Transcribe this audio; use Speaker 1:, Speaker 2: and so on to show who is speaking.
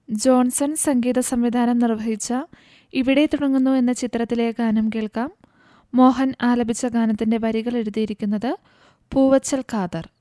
Speaker 1: Johnson സംഗീത സംവിധാനം നിർവഹിച്ച ഇവിടെ തുടങ്ങുന്നു എന്ന ചിത്രത്തിലെ ഗാനം കേൾക്കാം. മോഹൻ ആലപിച്ച ഗാനത്തിന്റെ വരികൾ എഴുതിയിരിക്കുന്നത് പൂവച്ചൽ ഖാദർ.